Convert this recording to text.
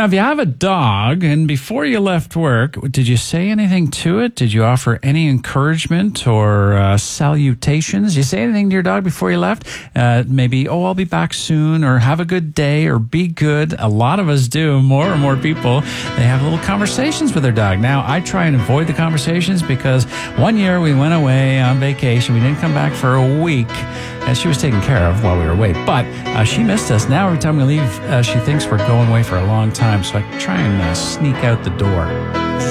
Now, if you have a dog and before you left work, did you say anything to it? Did you offer any encouragement or salutations? Did you say anything to your dog before you left? Maybe, oh, I'll be back soon, or have a good day, or be good. A lot of us do. More and more people, they have little conversations with their dog. Now, I try and avoid the conversations because one year we went away on vacation. We didn't come back for a week, and she was taken care of while we were away. But she missed us. Now, every time we leave, she thinks we're going away for a long time. So I try and sneak out the door.